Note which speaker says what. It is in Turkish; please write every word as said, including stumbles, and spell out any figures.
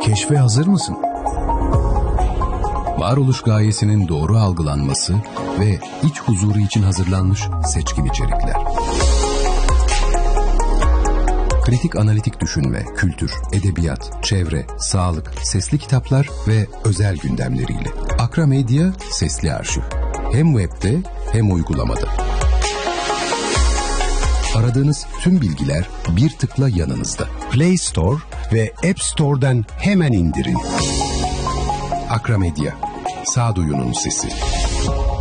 Speaker 1: Keşfe hazır mısın?
Speaker 2: Varoluş gayesinin doğru algılanması ve iç huzuru için hazırlanmış seçkin içerikler. Kritik analitik düşünme, kültür, edebiyat, çevre, sağlık, sesli kitaplar ve özel gündemleriyle. Akra Medya Sesli Arşiv. Hem webde hem uygulamada. Aradığınız tüm bilgiler bir tıkla yanınızda.
Speaker 1: Play Store ve App Store'dan hemen indirin.
Speaker 2: Akra Medya, sağduyunun sesi.